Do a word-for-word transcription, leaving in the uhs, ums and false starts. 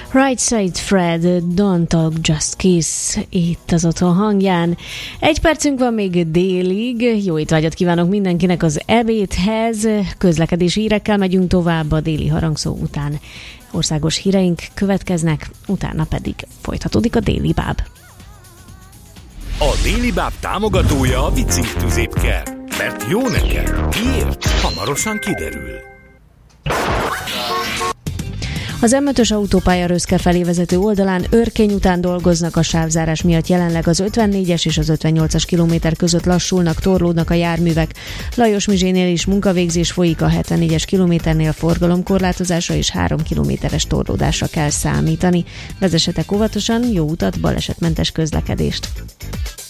Right Side Fred, Don't Talk Just Kiss, itt az Otthon hangján. Egy percünk van még délig, jó étvágyat kívánok mindenkinek az ebédhez, közlekedési hírekkel megyünk tovább, a déli harangszó után országos híreink következnek, utána pedig folytatódik a Déli Báb. A Déli Báb támogatója a Vicink tüzépker, mert jó neked. Miért? Hamarosan kiderül. Az em ötös autópálya Röszke felé vezető oldalán Örkény után dolgoznak, a sávzárás miatt jelenleg az ötvennégyes és az ötvennyolcas kilométer között lassulnak, torlódnak a járművek. Lajos Mizsénél is munkavégzés folyik, a hetvennégyes kilométernél forgalomkorlátozásra és három kilométeres torlódásra kell számítani. Vezessetek óvatosan, jó utat, balesetmentes közlekedést!